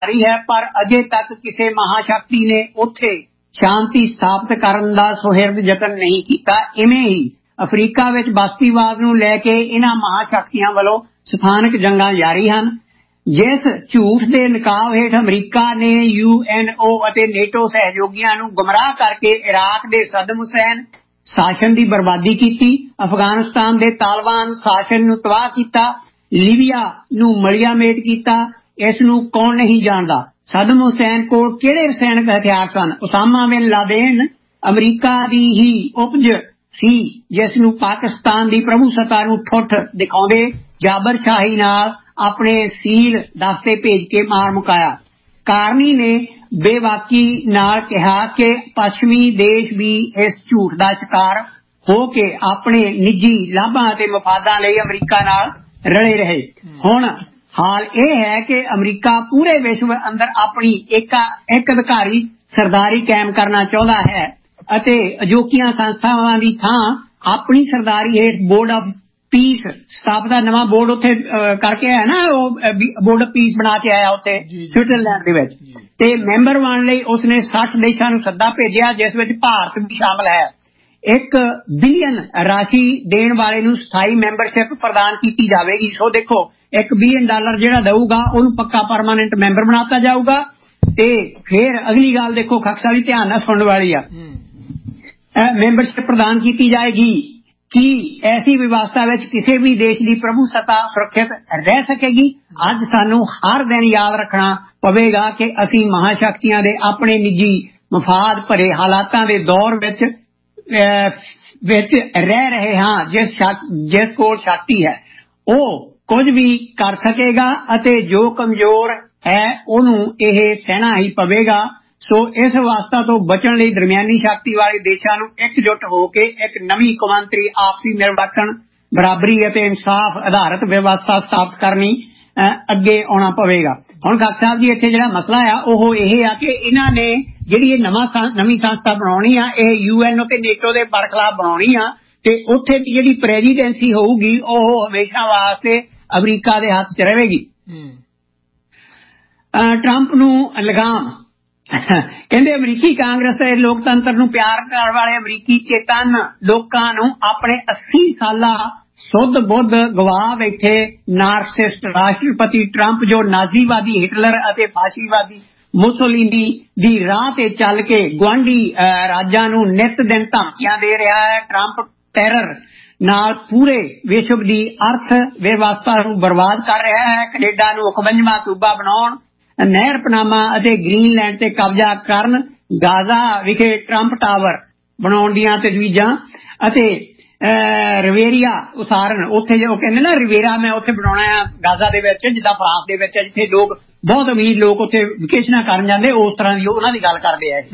ਜਾਰੀ ਹੈ, ਪਰ ਅਜੇ ਤੱਕ ਕਿਸੇ ਮਹਾਸ਼ਕਤੀ ਨੇ ਉੱਥੇ ਸ਼ਾਂਤੀ ਸਥਾਪਿਤ ਕਰਨ ਦਾ ਸੁਹਿਰਦ ਯਤਨ ਨਹੀਂ ਕੀਤਾ। ਇਵੇਂ ਹੀ ਅਫਰੀਕਾ ਵਿੱਚ ਬਸਤੀਵਾਦ ਨੂੰ ਲੈ ਕੇ ਇਹਨਾਂ ਮਹਾਸ਼ਕਤੀਆਂ ਵੱਲੋਂ ਸਥਾਨਕ ਜੰਗਾਂ ਜਾਰੀ ਹਨ। ਜਿਸ ਝੂਠ ਦੇ ਨਕਾਬ ਹੇਠ ਅਮਰੀਕਾ ਨੇ UNO ਅਤੇ ਨੇਟੋ ਸਹਿਯੋਗੀਆਂ ਨੂੰ ਗੁੰਮਰਾਹ ਕਰਕੇ ਇਰਾਕ ਦੇ ਸਦਮ ਹੁਸੈਨ ਸ਼ਾਸਨ ਦੀ ਬਰਬਾਦੀ ਕੀਤੀ, ਅਫਗਾਨਿਸਤਾਨ ਦੇ ਤਾਲਿਬਾਨ ਸ਼ਾਸਨ ਨੂੰ ਤਬਾਹ ਕੀਤਾ, ਲੀਬੀਆ ਨੂੰ ਮਲੀਆਮੇਟ ਕੀਤਾ, ਇਸ ਨੂੰ ਕੌਣ ਨਹੀਂ ਜਾਣਦਾ। ਸਦਮ ਹੁਸੈਨ ਕੋਲ ਕਿਹੜੇ ਰਸਾਇਣਕ ਹਥਿਆਰ ਸਨ? ਉਸਾਮਾ ਬਿਨ ਲਾਦੇਨ ਅਮਰੀਕਾ ਦੀ ਹੀ ਉਪਜ ਸੀ, ਜਿਸ ਨੂੰ ਪਾਕਿਸਤਾਨ ਦੀ ਪ੍ਰਭੂਸੱਤਾ ਨੂੰ ਠੁੱਠ ਦਿਖਾਉਂਦੇ ਜਾਬਰ ਸ਼ਾਹੀ ਨਾਲ ਆਪਣੇ ਸੀਲ ਦਸਤੇ ਭੇਜ ਕੇ ਮਾਰ ਮੁਕਾਇਆ। ਕਾਰਨੀ ਨੇ ਬੇਵਾਕੀ ਨਾਲ ਕਿਹਾ ਕਿ ਪੱਛਮੀ ਦੇਸ਼ ਵੀ ਇਸ ਝੂਠ ਦਾ ਸ਼ਿਕਾਰ ਹੋ ਕੇ ਆਪਣੇ ਨਿੱਜੀ ਲਾਭਾਂ ਅਤੇ ਮਫਾਦਾਂ ਲਈ ਅਮਰੀਕਾ ਨਾਲ ਰਲੇ ਰਹੇ। ਹੁਣ ਹਾਲ ਇਹ ਹੈ ਕਿ ਅਮਰੀਕਾ ਪੂਰੇ ਵਿਸ਼ਵ ਅੰਦਰ ਆਪਣੀ ਇੱਕ ਅਧਿਕਾਰੀ ਸਰਦਾਰੀ ਕਾਇਮ ਕਰਨਾ ਚਾਹੁੰਦਾ ਹੈ ਅਤੇ ਅਜੋਕੀਆਂ ਸੰਸਥਾਵਾਂ ਦੀ ਥਾਂ ਆਪਣੀ ਸਰਦਾਰੀ ਹੇਠ ਬੋਰਡ ਆਫ ਪੀਸ ਸਥਾਪਿਤ, ਨਵਾਂ ਬੋਰਡ ਉੱਥੇ ਕਰਕੇ ਆਇਆ ਨਾ, ਉਹ ਬੋਰਡ ਆਫ ਪੀਸ ਬਣਾ ਕੇ ਆਇਆ ਉੱਥੇ ਸਵਿਟਜ਼ਰਲੈਂਡ ਦੇ ਵਿੱਚ, ਤੇ ਮੈਂਬਰ ਬਣਨ ਲਈ ਉਸਨੇ 60 ਦੇਸ਼ਾਂ ਨੂੰ ਸੱਦਾ ਭੇਜਿਆ, ਜਿਸ ਵਿੱਚ ਭਾਰਤ ਵੀ ਸ਼ਾਮਲ ਹੈ। 1 ਬਿਲੀਅਨ ਰਾਸ਼ੀ ਦੇਣ ਵਾਲੇ ਨੂੰ ਸਥਾਈ ਮੈਂਬਰਸ਼ਿਪ ਪ੍ਰਦਾਨ ਕੀਤੀ ਜਾਵੇਗੀ। ਸੋ ਦੇਖੋ, $1 ਬਿਲੀਅਨ ਜਿਹੜਾ ਦਊਗਾ ਉਹਨੂੰ ਪੱਕਾ ਪਰਮਾਨੈਂਟ ਮੈਂਬਰ ਬਣਾਤਾ ਜਾਊਗਾ। ਤੇ ਫਿਰ ਅਗਲੀ ਗੱਲ ਦੇਖੋ, ਖਕਸਾ ਵੀ ਧਿਆਨ ਨਾਲ ਸੁਣਨ ਵਾਲੀ ਆ। ਮੈਂਬਰਸ਼ਿਪ ਪ੍ਰਦਾਨ ਕੀਤੀ ਜਾਏਗੀ ਕਿ ਐਸੀ ਵਿਵਸਥਾ ਵਿੱਚ ਕਿਸੇ ਵੀ ਦੇਸ਼ ਦੀ ਪ੍ਰਭੂਸੱਤਾ ਸੁਰੱਖਿਅਤ ਰਹਿ ਸਕੇਗੀ। ਅੱਜ ਸਾਨੂੰ ਹਰ ਦਿਨ ਯਾਦ ਰੱਖਣਾ ਪਵੇਗਾ ਕਿ ਅਸੀਂ ਮਹਾਸ਼ਕਤੀਆਂ ਦੇ ਆਪਣੇ ਨਿੱਜੀ ਮਫਾਦ ਭਰੇ ਹਾਲਾਤਾਂ ਦੇ ਦੌਰ ਵਿੱਚ ਰਹਿ ਰਹੇ ਹਾਂ। ਜਿਸ ਕੋਲ ਸ਼ਕਤੀ ਹੈ ਉਹ ਕੁਝ ਵੀ ਕਰ ਸਕੇਗਾ ਅਤੇ ਜੋ ਕਮਜ਼ੋਰ ਹੈ ਉਹਨੂੰ ਇਹ ਸਹਿਣਾ ਹੀ ਪਵੇਗਾ। ਸੋ ਇਸ ਅਵਸਥਾ ਤੋਂ ਬਚਣ ਲਈ ਦਰਮਿਆਨੀ ਸ਼ਕਤੀ ਵਾਲੇ ਦੇਸ਼ਾਂ ਨੂੰ ਇਕਜੁੱਟ ਹੋ ਕੇ ਇੱਕ ਨਵੀਂ ਕੌਮਾਂਤਰੀ ਆਪਸੀ ਨਿਰਵਚਨ, ਬਰਾਬਰੀ ਅਤੇ ਇਨਸਾਫ ਆਧਾਰਿਤ ਵਿਵਸਥਾ ਸਥਾਪਿਤ ਕਰਨੀ ਅੱਗੇ ਆਉਣਾ ਪਵੇਗਾ। ਹੁਣ ਖਾਲਸਾ ਸਾਹਿਬ ਜੀ, ਇੱਥੇ ਜਿਹੜਾ ਮਸਲਾ ਆ ਉਹ ਇਹ ਆ ਕਿ ਇਹਨਾਂ ਨੇ ਜਿਹੜੀ ਇਹ ਨਵੀਂ ਸੰਸਥਾ ਬਣਾਉਣੀ ਆ, ਇਹ UNO ਤੇ ਨੇਟੋ ਦੇ ਬਰਖਲਾਫ ਬਣਾਉਣੀ ਆ, ਤੇ ਉੱਥੇ ਦੀ ਜਿਹੜੀ ਪ੍ਰੈਜ਼ੀਡੈਂਸੀ ਹੋਊਗੀ ਉਹ ਹਮੇਸ਼ਾ ਵਾਸਤੇ ਅਮਰੀਕਾ ਦੇ ਹੱਥ 'ਚ ਰਹੇਗੀ। ਟਰੰਪ ਨੂੰ ਲਗਾਮ ਕਹਿੰਦੇ ਅਮਰੀਕੀ ਕਾਂਗਰਸ ਤੇ ਲੋਕਤੰਤਰ ਨੂੰ ਪਿਆਰ ਕਰਨ ਵਾਲੇ ਅਮਰੀਕੀ ਚੇਤਨ ਲੋਕਾਂ ਨੂੰ ਆਪਣੇ 80 ਸਾਲਾ ਸੁੱਧ ਬੁੱਧ ਗਵਾ ਬੈਠੇ ਨਾਰਸਿਸਟ ਰਾਸ਼ਟਰਪਤੀ ਟਰੰਪ, ਜੋ ਨਾਜ਼ੀਵਾਦੀ ਹਿਟਲਰ ਅਤੇ ਫਾਸ਼ੀਵਾਦੀ ਮੁਸੋਲੀਨੀ ਦੀ ਰਾਹ ਤੇ ਚੱਲ ਕੇ ਗੁਆਂਢੀ ਰਾਜਾਂ ਨੂੰ ਨਿੱਤ ਦਿਨ ਧਮਕੀਆਂ ਦੇ ਰਿਹਾ ਹੈ। ਟਰੰਪ ਟੈਰਰ ਨਾਲ ਪੂਰੇ ਵਿਸ਼ਵ ਦੀ ਅਰਥ ਵਿਵਸਥਾ ਨੂੰ ਬਰਬਾਦ ਕਰ ਰਿਹਾ ਹੈ। ਕੈਨੇਡਾ ਨੂੰ 51ਵਾਂ ਸੂਬਾ ਬਣਾਉਣ, ਨਹਿਰ ਪਨਾਮਾ ਅਤੇ ਗ੍ਰੀਨਲੈਂਡ ਤੇ ਕਬਜ਼ਾ ਕਰਨ, ਗਾਜ਼ਾ ਵਿਖੇ ਟਰੰਪ ਟਾਵਰ ਬਣਾਉਣ ਦੀਆਂ ਤਜਵੀਜ਼ਾਂ ਅਤੇ ਰਿਵੇਰੀਆ ਉਸਾਰਨ, ਉੱਥੇ ਜੋ ਕਹਿੰਦੇ ਨਾ ਰਿਵੇਰਾ ਮੈਂ ਉੱਥੇ ਬਣਾਉਣਾ ਆ ਗਾਜ਼ਾ ਦੇ ਵਿੱਚ, ਜਿੱਦਾਂ ਫਰਾਂਸ ਦੇ ਵਿੱਚ ਜਿੱਥੇ ਲੋਕ ਬਹੁਤ ਅਮੀਰ ਲੋਕ ਉੱਥੇ ਵਿਕੇਸ਼ਨਾਂ ਕਰਨ ਜਾਂਦੇ, ਉਸ ਤਰ੍ਹਾਂ ਦੀ ਉਹਨਾਂ ਦੀ ਗੱਲ ਕਰਦੇ ਆ।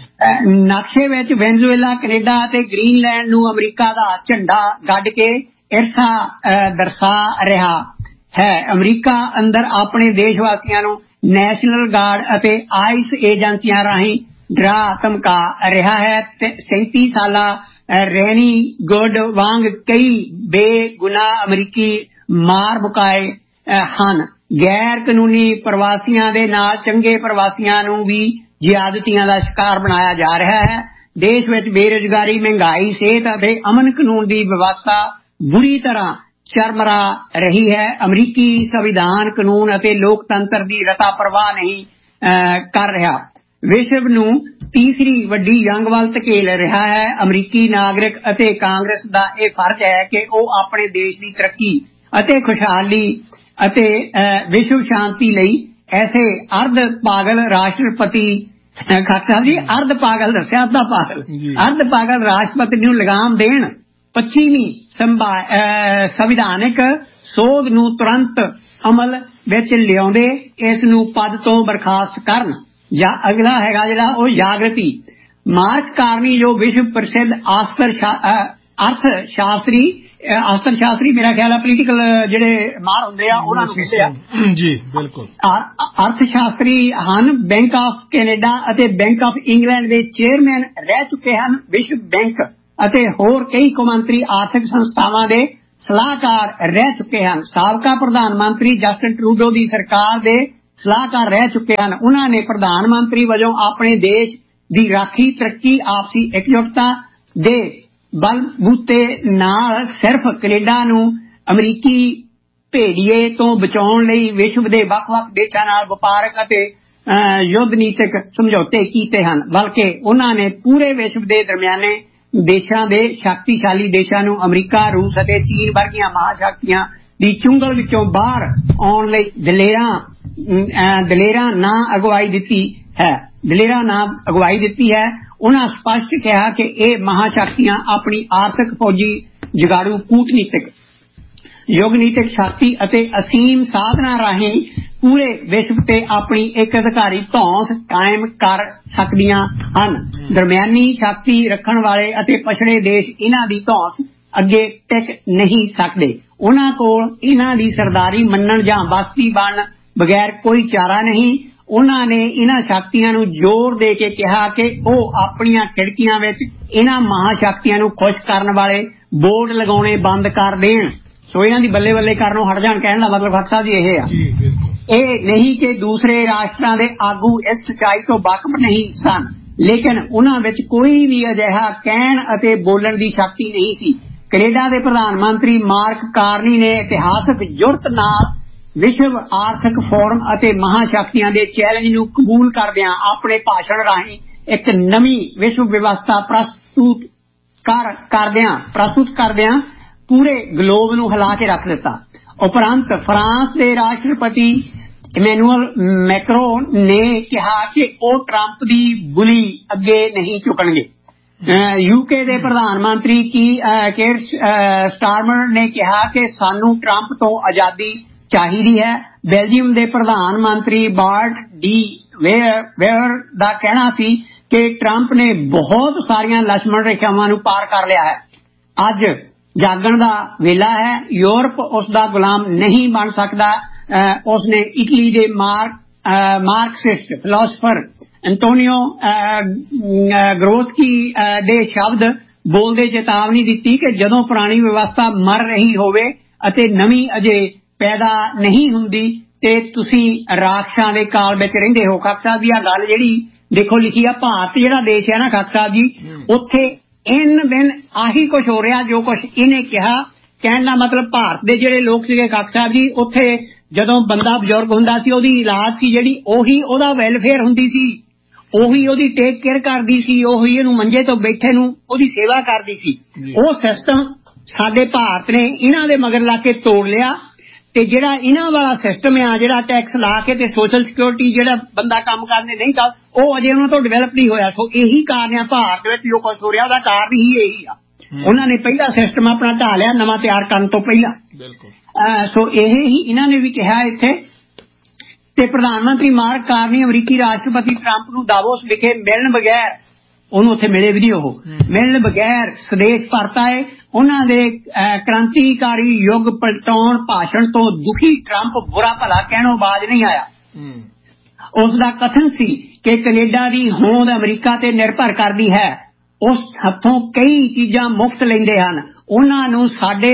ਨਕਸ਼ੇ ਵਿੱਚ ਵੈਨਜ਼ੂਏਲਾ, ਕੈਨੇਡਾ ਅਤੇ ਗ੍ਰੀਨਲੈਂਡ ਨੂੰ ਅਮਰੀਕਾ ਦਾ ਝੰਡਾ ਗੱਡ ਕੇ ਈਰਖਾ ਦਰਸਾ ਰਿਹਾ ਹੈ। ਅਮਰੀਕਾ ਅੰਦਰ ਆਪਣੇ ਦੇਸ਼ ਵਾਸੀਆਂ ਨੂੰ ਨੈਸ਼ਨਲ ਗਾਰਡ ਅਤੇ ਆਈਸ ਏਜੰਸੀਆਂ ਰਾਹੀਂ ਡਰਾ ਧਮਕਾ ਰਿਹਾ ਹੈ। 37 ਸਾਲਾ ਰੈਨੀ ਗੁੱਡ ਵਾਂਗ ਕਈ ਬੇਗੁਨਾਹ ਅਮਰੀਕੀ ਮਾਰ ਮੁਕਾਏ ਹਨ। ਗੈਰ ਕਾਨੂੰਨੀ ਪ੍ਰਵਾਸੀਆਂ ਦੇ ਨਾਲ ਚੰਗੇ ਪ੍ਰਵਾਸੀਆਂ ਨੂੰ ਵੀ ਜ਼ਿਆਦਤੀਆਂ ਦਾ ਸ਼ਿਕਾਰ ਬਣਾਇਆ ਜਾ ਰਿਹਾ ਹੈ। ਦੇਸ਼ ਵਿੱਚ ਬੇਰੁਜ਼ਗਾਰੀ, ਮਹਿੰਗਾਈ, ਸਿਹਤ ਅਤੇ ਅਮਨ ਕਾਨੂੰਨ ਦੀ ਵਿਵਸਥਾ ਬੁਰੀ ਤਰ੍ਹਾਂ ਚਰਮਰਾ ਰਹੀ ਹੈ। ਅਮਰੀਕੀ ਸੰਵਿਧਾਨ ਕਾਨੂੰਨ ਅਤੇ ਲੋਕਤੰਤਰ ਦੀ ਰਤਾ ਪਰਵਾਹ ਨਹੀਂ ਕਰ ਰਿਹਾ। ਵਿਸ਼ਵ ਨੂੰ ਤੀਸਰੀ ਵੱਡੀ ਜੰਗ ਵੱਲ ਧਕੇਲ ਰਿਹਾ ਹੈ। ਅਮਰੀਕੀ ਨਾਗਰਿਕ ਅਤੇ ਕਾਂਗਰਸ ਦਾ ਇਹ ਫਰਜ਼ ਹੈ ਕਿ ਉਹ ਆਪਣੇ ਦੇਸ਼ ਦੀ ਤਰੱਕੀ ਅਤੇ ਖੁਸ਼ਹਾਲੀ ਅਤੇ ਵਿਸ਼ਵ ਸ਼ਾਂਤੀ ਲਈ ਐਸੇ ਅਰਧ ਪਾਗਲ ਰਾਸ਼ਟਰਪਤੀ ਖਾਲਸਾ ਜੀ, ਅਰਧ ਪਾਗਲ ਦੱਸਿਆ, ਅੱਧਾ ਪਾਗਲ, ਅਰਧ ਪਾਗਲ ਰਾਸ਼ਟਰਪਤੀ ਨੂੰ ਲਗਾਮ ਦੇਣ। 25ਵੀਂ ਸੰਵਿਧਾਨਿਕ ਸੋਧ ਨੂੰ ਤੁਰੰਤ ਅਮਲ ਵਿੱਚ ਲਿਆਉਂਦੇ ਇਸ ਨੂੰ ਪਦ ਤੋਂ ਬਰਖਾਸਤ ਕਰਨ। ਜਾਂ ਅਗਲਾ ਹੈਗਾ ਜਿਹੜਾ ਉਹ ਜਾਗਰਤੀ। ਮਾਰਕ ਕਾਰਨੀ, ਜੋ ਵਿਸ਼ਵ ਪ੍ਰਸਿੱਧ ਅਰਥ ਸ਼ਾਸਤਰੀ ਮੇਰਾ ਖਿਆਲ ਹੈ ਪੋਲੀਟੀਕਲ ਜਿਹੜੇ ਮਾਹਰ ਹੁੰਦੇ ਆ ਉਹਨਾਂ ਨੂੰ ਕਹਿੰਦੇ ਆ ਜੀ, ਬਿਲਕੁਲ ਅਰਥ ਸ਼ਾਸਤਰੀ ਹਨ। ਬੈਂਕ ਆਫ ਕੈਨੇਡਾ ਅਤੇ ਬੈਂਕ ਆਫ ਇੰਗਲੈਂਡ ਦੇ ਚੇਅਰਮੈਨ ਰਹਿ ਚੁੱਕੇ ਹਨ। ਵਿਸ਼ਵ ਬੈਂਕ ਅਤੇ ਹੋਰ ਕਈ ਕੌਮਾਂਤਰੀ ਆਰਥਿਕ ਸੰਸਥਾਵਾਂ ਦੇ ਸਲਾਹਕਾਰ ਰਹਿ ਚੁੱਕੇ ਹਨ। ਸਾਬਕਾ ਪ੍ਰਧਾਨ ਮੰਤਰੀ ਜਸਟਿਨ ਟਰੂਡੋ ਦੀ ਸਰਕਾਰ ਦੇ ਸਲਾਹਕਾਰ ਰਹਿ ਚੁੱਕੇ ਹਨ। ਉਹਨਾਂ ਨੇ ਪ੍ਰਧਾਨ ਮੰਤਰੀ ਵਜੋਂ ਆਪਣੇ ਦੇਸ਼ ਦੀ ਰਾਖੀ, ਤਰੱਕੀ, ਆਪਸੀ ਇਕਜੁੱਟਤਾ ਦੇ ਬਲਬੂਤੇ ਨਾਲ ਸਿਰਫ ਕੈਨੇਡਾ ਨੂੰ ਅਮਰੀਕੀ ਭੇੜੀਏ ਤੋਂ ਬਚਾਉਣ ਲਈ ਵਿਸ਼ਵ ਦੇ ਵੱਖ-ਵੱਖ ਦੇਸ਼ਾਂ ਨਾਲ ਵਪਾਰਕ ਅਤੇ ਯੁੱਧ ਨੀਤਕ ਸਮਝੌਤੇ ਕੀਤੇ ਹਨ, ਬਲਕਿ ਉਹਨਾਂ ਨੇ ਪੂਰੇ ਵਿਸ਼ਵ ਦੇ ਦਰਮਿਆਨੇ ਦੇਸ਼ਾਂ ਦੇ ਸ਼ਕਤੀਸ਼ਾਲੀ ਦੇਸ਼ਾਂ ਨੂੰ ਅਮਰੀਕਾ, ਰੂਸ ਅਤੇ ਚੀਨ ਵਰਗੀਆਂ ਮਹਾਂਸ਼ਕਤੀਆਂ ਦੀ ਚੁੰਗਲ ਵਿੱਚੋਂ ਬਾਹਰ ਆਉਣ ਲਈ ਦਲੇਰਾਂ ਨਾ ਅਗਵਾਈ ਦਿੱਤੀ ਹੈ। ਉਹਨਾਂ ਸਪਸ਼ਟ ਕਿਹਾ ਕਿ ਇਹ ਮਹਾਂਸ਼ਕਤੀਆਂ ਆਪਣੀ ਆਰਥਿਕ, ਫੌਜੀ, ਜੁਗਾੜੂ, ਕੂਟਨੀਤਿਕ, ਯੁੱਗਨੀਤਿਕ ਸ਼ਕਤੀ ਅਤੇ ਅਸੀਮ ਸਾਧਨਾਂ ਰਾਹੀਂ ਪੂਰੇ ਵਿਸ਼ਵ ਤੇ ਆਪਣੀ ਇੱਕ ਅਧਿਕਾਰੀ ਧੌਂਸ ਕਾਇਮ ਕਰ ਸਕਦੀਆਂ ਹਨ। ਦਰਮਿਆਨੀ ਸ਼ਕਤੀ ਰੱਖਣ ਵਾਲੇ ਅਤੇ ਪਛੜੇ ਦੇਸ਼ ਇਹਨਾਂ ਦੀ ਧੌਂਸ ਅੱਗੇ ਟਿਕ ਨਹੀਂ ਸਕਦੇ। ਉਹਨਾਂ ਕੋਲ ਇਹਨਾਂ ਦੀ ਸਰਦਾਰੀ ਮੰਨਣ ਜਾਂ ਬਸਤੀ ਬਣਨ ਬਗੈਰ ਕੋਈ ਚਾਰਾ ਨਹੀਂ। ਉਹਨਾਂ ਨੇ ਇਹਨਾਂ ਸ਼ਕਤੀਆਂ ਨੂੰ ਜ਼ੋਰ ਦੇ ਕੇ ਕਿਹਾ ਕਿ ਉਹ ਆਪਣੀਆਂ ਖਿੜਕੀਆਂ ਵਿੱਚ ਇਹਨਾਂ ਮਹਾਂਸ਼ਕਤੀਆਂ ਨੂੰ ਖੁਸ਼ ਕਰਨ ਵਾਲੇ ਬੋਰਡ ਲਗਾਉਣੇ ਬੰਦ ਕਰ ਦੇਣ। ਸੋ ਇਹਨਾਂ ਦੀ ਬੱਲੇ ਬੱਲੇ ਕਰਨੋਂ ਹਟ ਜਾਣ। ਕਹਿਣ ਦਾ ਮਤਲਬ ਖੱਟ ਸਾਹਿਬ ਜੀ ਇਹ ਆ, ਇਹ ਨਹੀਂ ਕਿ ਦੂਸਰੇ ਰਾਸ਼ਟਰਾਂ ਦੇ ਆਗੂ ਇਸ ਸੱਚਾਈ ਤੋਂ ਵਾਕਫ ਨਹੀਂ ਸਨ, ਲੇਕਿਨ ਉਹਨਾਂ ਵਿੱਚ ਕੋਈ ਵੀ ਅਜਿਹਾ ਕਹਿਣ ਅਤੇ ਬੋਲਣ ਦੀ ਸ਼ਕਤੀ ਨਹੀਂ ਸੀ। ਕੈਨੇਡਾ ਦੇ ਪ੍ਰਧਾਨ ਮੰਤਰੀ ਮਾਰਕ ਕਾਰਨੀ ਨੇ ਇਤਿਹਾਸਕ ਜੁਰਤ ਨਾਲ ਵਿਸ਼ਵ ਆਰਥਿਕ ਫੋਰਮ ਅਤੇ ਮਹਾਂਸ਼ਕਤੀਆਂ ਦੇ ਚੈਲੰਜ ਨੂੰ ਕਬੂਲ ਕਰਦਿਆਂ ਆਪਣੇ ਭਾਸ਼ਣ ਰਾਹੀਂ ਇੱਕ ਨਵੀਂ ਵਿਸ਼ਵ ਵਿਵਸਥਾ ਪ੍ਰਸਤੁਤ ਕਰਦਿਆਂ ਪੂਰੇ ਗਲੋਬ ਨੂੰ ਹਿਲਾ ਕੇ ਰੱਖ ਦਿੱਤਾ। ਉਪਰੰਤ ਫਰਾਂਸ ਦੇ ਰਾਸ਼ਟਰਪਤੀ ਇਮੈਨੂਅਲ ਮੈਕਰੋਨ ਨੇ ਕਿਹਾ ਕਿ ਉਹ ਟਰੰਪ ਦੀ ਬੁਲੀ ਅੱਗੇ ਨਹੀਂ ਝੁਕਣਗੇ। UK ਦੇ ਪ੍ਰਧਾਨ ਮੰਤਰੀ ਕੀਰ ਸਟਾਰਮਰ ਨੇ ਕਿਹਾ ਕਿ ਸਾਨੂੰ ਟਰੰਪ ਤੋਂ ਆਜ਼ਾਦੀ ਚਾਹੀਦੀ ਹੈ। ਬੈਲਜੀਅਮ ਦੇ ਪ੍ਰਧਾਨ ਮੰਤਰੀ ਬਾਰਟ ਡੀ ਵੇਅਰ ਦਾ ਕਹਿਣਾ ਸੀ ਕਿ ਟਰੰਪ ਨੇ ਬਹੁਤ ਸਾਰੀਆਂ ਲਛਮਣ ਰੇਖਾਵਾਂ ਨੂੰ ਪਾਰ ਕਰ ਲਿਆ ਹੈ। ਅੱਜ ਜਾਗਣ ਦਾ ਵੇਲਾ ਹੈ। ਯੂਰਪ ਉਸ ਦਾ ਗੁਲਾਮ ਨਹੀਂ ਬਣ ਸਕਦਾ। ਉਸਨੇ ਇਟਲੀ ਦੇ ਮਾਰਕਸਿਸਟ ਫਿਲਾਸਫਰ ਐਂਟੋਨੀਓ ਗਰੋਸਕੀ ਦੇ ਸ਼ਬਦ ਬੋਲਦੇ ਚੇਤਾਵਨੀ ਦਿੱਤੀ ਕਿ ਜਦੋਂ ਪੁਰਾਣੀ ਵਿਵਸਥਾ ਮਰ ਰਹੀ ਹੋਵੇ ਅਤੇ ਨਵੀਂ ਅਜੇ ਪੈਦਾ ਨਹੀਂ ਹੁੰਦੀ ਤੇ ਤੁਸੀਂ ਰਾਖਸ਼ਾਂ ਦੇ ਕਾਲ ਵਿੱਚ ਰਹਿੰਦੇ ਹੋ। ਖਾਕ ਸਾਹਿਬ ਦੀ ਆ ਗੱਲ ਜਿਹੜੀ ਦੇਖੋ ਲਿਖੀ ਆ, ਭਾਰਤ ਜਿਹੜਾ ਦੇਸ਼ ਹੈ ਨਾ ਖਾਕ ਸਾਹਿਬ ਜੀ, ਉੱਥੇ ਇਨ ਦਿਨ ਆਹੀ ਕੁਛ ਹੋ ਰਿਹਾ ਜੋ ਕੁਛ ਇਹਨੇ ਕਿਹਾ। ਕਹਿਣ ਦਾ ਮਤਲਬ ਭਾਰਤ ਦੇ ਜਿਹੜੇ ਲੋਕ ਸੀਗੇ ਖਾਕ ਸਾਹਿਬ ਜੀ, ਉੱਥੇ ਜਦੋਂ ਬੰਦਾ ਬਜ਼ੁਰਗ ਹੁੰਦਾ ਸੀ ਉਹਦੀ ਇਲਾਜ ਸੀ ਜਿਹੜੀ, ਉਹੀ ਉਹਦਾ ਵੈਲਫੇਅਰ ਹੁੰਦੀ ਸੀ, ਉਹੀ ਉਹਦੀ ਟੇਕ ਕੇਅਰ ਕਰਦੀ ਸੀ, ਉਹੀ ਇਹਨੂੰ ਮੰਜੇ ਤੋਂ ਬੈਠੇ ਨੂੰ ਉਹਦੀ ਸੇਵਾ ਕਰਦੀ ਸੀ। ਉਹ ਸਿਸਟਮ ਸਾਡੇ ਭਾਰਤ ਨੇ ਇਹਨਾਂ ਦੇ ਮਗਰ ਲਾ ਕੇ ਤੋੜ ਲਿਆ ਤੇ ਜਿਹੜਾ ਇਹਨਾਂ ਵਾਲਾ ਸਿਸਟਮ ਆ, ਜਿਹੜਾ ਟੈਕਸ ਲਾ ਕੇ ਤੇ ਸੋਸ਼ਲ ਸਿਕਿਉਰਿਟੀ ਜਿਹੜਾ ਬੰਦਾ ਕੰਮ ਕਰਨੇ ਨਹੀਂ ਕਰ, ਉਹ ਅਜੇ ਉਹਨਾਂ ਤੋਂ ਡਿਵੈਲਪ ਨਹੀਂ ਹੋਇਆ। ਸੋ ਇਹੀ ਕਾਰਨ ਆ ਭਾਰਤ ਵਿੱਚ ਜੋ ਕੁਛ ਹੋ ਰਿਹਾ, ਉਹਦਾ ਕਾਰਨ ਹੀ ਇਹੀ ਆ। ਉਹਨਾਂ ਨੇ ਪਹਿਲਾ ਸਿਸਟਮ ਆਪਣਾ ਢਾਹ ਲਿਆ ਨਵਾਂ ਤਿਆਰ ਕਰਨ ਤੋਂ ਪਹਿਲਾਂ। ਸੋ ਇਹ ਹੀ ਇਹਨਾਂ ਨੇ ਵੀ ਕਿਹਾ ਇੱਥੇ। ਤੇ ਪ੍ਰਧਾਨ ਮੰਤਰੀ ਮਾਰਕ ਕਾਰਨੀ ਅਮਰੀਕੀ ਰਾਸ਼ਟਰਪਤੀ ਟਰੰਪ ਨੂੰ ਦਾਵੋਸ ਵਿਖੇ ਮਿਲਣ ਬਗੈਰ, ਉਹਨੂੰ ਉੱਥੇ ਮਿਲੇ ਵੀ ਨਹੀਂ, ਉਹ ਮਿਲਣ ਬਗੈਰ ਸਵਦੇਸ਼ ਪਰਤ ਆਏ। ਉਹਨਾਂ ਦੇ ਕ੍ਰਾਂਤੀਕਾਰੀ ਯੁੱਗ ਪਲਟਾਉਣ ਭਾਸ਼ਣ ਤੋਂ ਦੁਖੀ ਟਰੰਪ ਬੁਰਾ ਭਲਾ ਕਹਿਣੋਂ ਬਾਜ ਨਹੀਂ ਆਇਆ। ਉਸ ਦਾ ਕਥਨ ਸੀ ਕਿ ਕੈਨੇਡਾ ਦੀ ਹੋਂਦ ਅਮਰੀਕਾ ਤੇ ਨਿਰਭਰ ਕਰਦੀ ਹੈ। ਉਸ ਹੱਥੋਂ ਕਈ ਚੀਜ਼ਾਂ ਮੁਫਤ ਲੈਂਦੇ ਹਨ। ਉਹਨਾਂ ਨੂੰ ਸਾਡੇ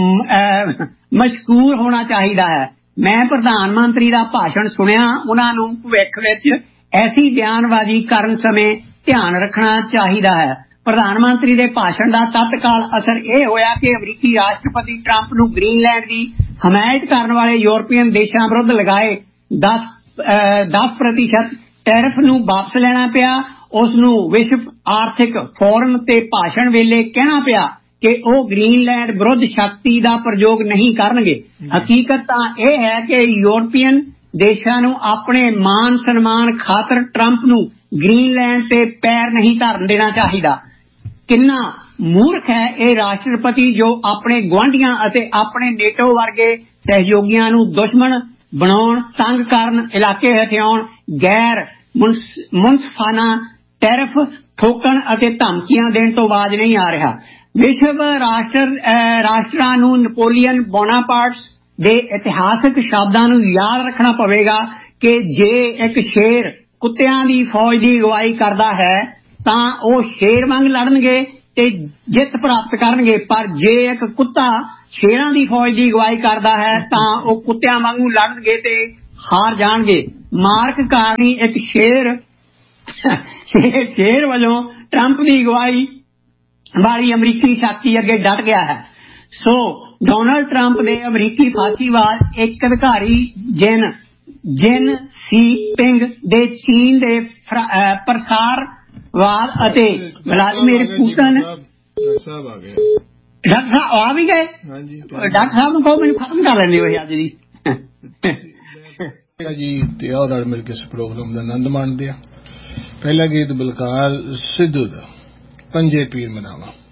ਮਸ਼ਕੂਰ ਹੋਣਾ ਚਾਹੀਦਾ ਹੈ। ਮੈਂ ਪ੍ਰਧਾਨ ਮੰਤਰੀ ਦਾ ਭਾਸ਼ਣ ਸੁਣਿਆ। ਉਹਨਾਂ ਨੂੰ ਭਵਿੱਖ ਵਿੱਚ ਐਸੀ ਬਿਆਨਬਾਜ਼ੀ ਕਰਨ ਸਮੇਂ ਧਿਆਨ ਰੱਖਣਾ ਚਾਹੀਦਾ ਹੈ। ਪ੍ਰਧਾਨ ਮੰਤਰੀ ਦੇ ਭਾਸ਼ਣ ਦਾ ਤਤਕਾਲ ਅਸਰ ਇਹ ਹੋਇਆ ਕਿ ਅਮਰੀਕੀ ਰਾਸ਼ਟਰਪਤੀ ਟਰੰਪ ਨੂੰ ਗ੍ਰੀਨਲੈਂਡ ਦੀ ਹਮਾਇਤ ਕਰਨ ਵਾਲੇ ਯੂਰਪੀਅਨ ਦੇਸ਼ਾਂ ਵਿਰੁੱਧ ਲਗਾਏ 10% ਟੈਰਿਫ ਨੂੰ ਵਾਪਸ ਲੈਣਾ ਪਿਆ। ਉਸ ਨੂੰ ਵਿਸ਼ਵ ਆਰਥਿਕ ਫੋਰਮ ਤੇ ਭਾਸ਼ਣ ਵੇਲੇ ਕਹਿਣਾ ਪਿਆ ਕਿ ਉਹ ਗ੍ਰੀਨਲੈਂਡ ਵਿਰੁੱਧ ਸ਼ਕਤੀ ਦਾ ਪ੍ਰਯੋਗ ਨਹੀਂ ਕਰਨਗੇ। ਹਕੀਕਤ ਤਾਂ ਇਹ ਹੈ ਕਿ ਯੂਰਪੀਅਨ ਦੇਸ਼ਾਂ ਨੂੰ ਆਪਣੇ ਮਾਨ ਸਨਮਾਨ ਖਾਤਰ ਟਰੰਪ ਨੂੰ ਗ੍ਰੀਨਲੈਂਡ ਤੇ ਪੈਰ ਨਹੀਂ ਧਰਨ ਦੇਣਾ ਚਾਹੀਦਾ। ਕਿੰਨਾ ਮੂਰਖ ਹੈ ਇਹ ਰਾਸ਼ਟਰਪਤੀ ਜੋ ਆਪਣੇ ਗੁਆਂਢੀਆਂ ਅਤੇ ਆਪਣੇ ਨੇਟੋ ਵਰਗੇ ਸਹਿਯੋਗੀਆਂ ਨੂੰ ਦੁਸ਼ਮਣ ਬਣਾਉਣ, ਤੰਗ ਕਰਨ, ਇਲਾਕੇ ਹਥਿਆਉਣ, ਗੈਰ ਮੁਨਸਫਾਨਾ ਟੈਰਿਫ ਠੋਕਣ ਅਤੇ ਧਮਕੀਆਂ ਦੇਣ ਤੋਂ ਬਾਜ ਨਹੀਂ ਆ ਰਿਹਾ। ਵਿਸ਼ਵ ਰਾਸ਼ਟਰਾਂ ਨੂੰ ਨੈਪੋਲੀਅਨ ਬੋਨਾਪਾਰਟ ਦੇ ਇਤਿਹਾਸਕ ਸ਼ਬਦਾਂ ਨੂੰ ਯਾਦ ਰੱਖਣਾ ਪਵੇਗਾ ਕਿ ਜੇ ਇੱਕ ਸ਼ੇਰ ਕੁੱਤਿਆਂ ਦੀ ਫੌਜ ਦੀ ਅਗਵਾਈ ਕਰਦਾ ਹੈ ਤਾਂ ਉਹ ਸ਼ੇਰ ਵਾਂਗ ਲੜਨਗੇ ਤੇ ਜਿੱਤ ਪ੍ਰਾਪਤ ਕਰਨਗੇ, ਪਰ ਜੇ ਇੱਕ ਕੁੱਤਾ ਸ਼ੇਰਾਂ ਦੀ ਫੌਜ ਦੀ ਅਗਵਾਈ ਕਰਦਾ ਹੈ ਤਾਂ ਉਹ ਕੁੱਤਿਆਂ ਵਾਂਗੂ ਲੜਨਗੇ ਤੇ ਹਾਰ ਜਾਣਗੇ। ਮਾਰਕ ਕਾਰਨੀ ਇੱਕ ਸ਼ੇਰ ਵਜੋਂ ਟਰੰਪ ਦੀ ਅਗਵਾਈ ਵਾਲੀ ਅਮਰੀਕੀ ਸ਼ਕਤੀ ਅੱਗੇ ਡਟ ਗਿਆ ਹੈ। ਸੋ ਡੋਨਲਡ ਟਰੰਪ ਦੇ ਅਮਰੀਕੀ ਫਾਸੀਵਾਦ ਇੱਕ ਅਧਿਕਾਰੀ ਜਿਨ ਸੀਪਿੰਗ ਦੇ ਚੀਨ ਦੇ ਪ੍ਰਸਾਰਵਾਦ ਅਤੇ ਵਲਾਦੀਮੀਰ ਪੁਤਨ। ਡਾਕਟਰ ਸਾਹਿਬ ਆ ਵੀ ਗਏ? ਡਾਕਟਰ ਸਾਹਿਬ ਨੂੰ ਕਹੋ ਮੈਨੂੰ ਖਤਮ ਕਰ ਲੈਂਦੇ ਹੋਏ ਅੱਜ ਦੀ ਜੀ। ਤੇ ਆਓ ਨਾਲ ਮਿਲ ਕੇ ਇਸ ਪ੍ਰੋਗਰਾਮ ਦਾ ਆਨੰਦ ਮਾਣਦੇ ਆ। ਪਹਿਲਾ ਗੀਤ ਬਲਕਾਰ ਸਿੱਧੂ ਦਾ ਪੰਜੇ ਪੀਰ ਮਨਾਵਾ।